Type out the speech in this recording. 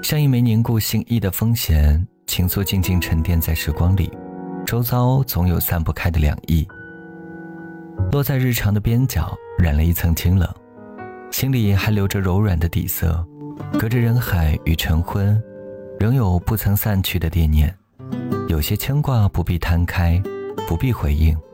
像一枚凝固心意的风弦，情愫静静沉淀在时光里，周遭总有散不开的两意，落在日常的边角，染了一层清冷，心里还留着柔软的底色，隔着人海与晨昏，仍有不曾散去的惦念。有些牵挂不必摊开，不必回应，